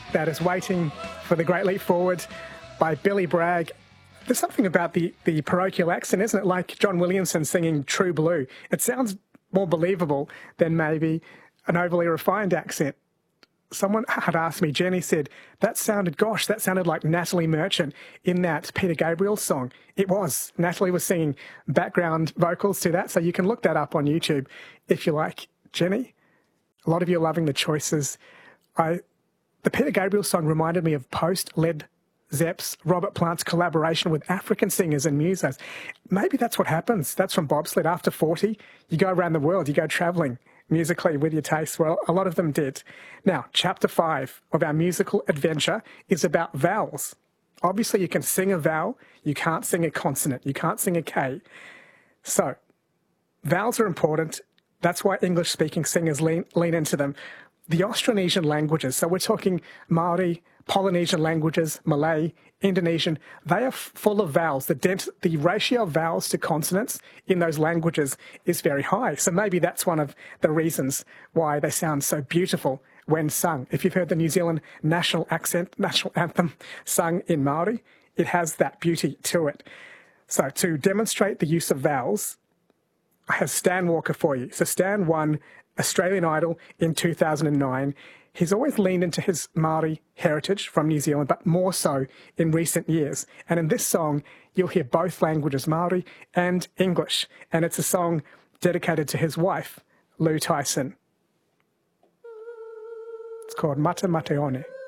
That is Waiting for the Great Leap Forward by Billy Bragg. There's something about the parochial accent, isn't it? Like John Williamson singing True Blue. It sounds more believable than maybe an overly refined accent. Someone had asked me, Jenny said, that sounded like Natalie Merchant in that Peter Gabriel song. It was. Natalie was singing background vocals to that, so you can look that up on YouTube if you like. Jenny, a lot of you are loving the choices. The Peter Gabriel song reminded me of post-Led Zepp's Robert Plant's collaboration with African singers and musos. Maybe that's what happens. That's from Bobsled. After 40, you go around the world, you go travelling musically with your tastes. Well, a lot of them did. Now, chapter 5 of our musical adventure is about vowels. Obviously, you can sing a vowel. You can't sing a consonant. You can't sing a K. So, vowels are important. That's why English-speaking singers lean into them. The Austronesian languages, so we're talking Maori, Polynesian languages, Malay, Indonesian, they are full of vowels. The ratio of vowels to consonants in those languages is very high. So maybe that's one of the reasons why they sound so beautiful when sung. If you've heard the New Zealand national anthem sung in Maori, it has that beauty to it. So to demonstrate the use of vowels, I have Stan Walker for you. So Stan won Australian Idol in 2009. He's always leaned into his Māori heritage from New Zealand, but more so in recent years. And in this song, you'll hear both languages, Māori and English. And it's a song dedicated to his wife, Lou Tyson. It's called Mata Mate One.